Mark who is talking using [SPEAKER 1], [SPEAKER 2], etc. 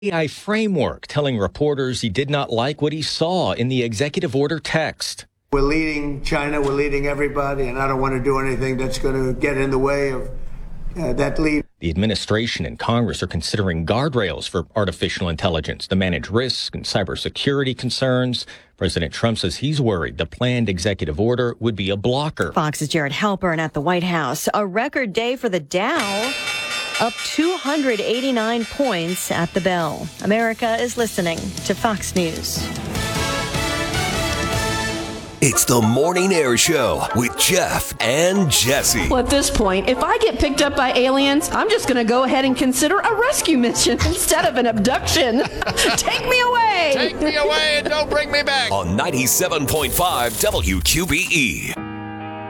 [SPEAKER 1] AI framework, telling reporters he did not like what he saw in the executive order text.
[SPEAKER 2] We're leading China, we're leading everybody, and I don't want to do anything that's going to get in the way of that lead.
[SPEAKER 1] The administration and Congress are considering guardrails for artificial intelligence to manage risk and cybersecurity concerns. President Trump says he's worried the planned executive order would be a blocker.
[SPEAKER 3] Fox's Jared Halpern at the White House. A record day for the Dow, up 289 points at the bell. America is listening to Fox News.
[SPEAKER 4] It's the Morning Air Show with Jeff and Jesse.
[SPEAKER 5] Well, at this point, if I get picked up by aliens, I'm just going to go ahead and consider a rescue mission instead of an abduction. Take me away.
[SPEAKER 6] Take me away and don't bring me back.
[SPEAKER 4] On 97.5 WQBE.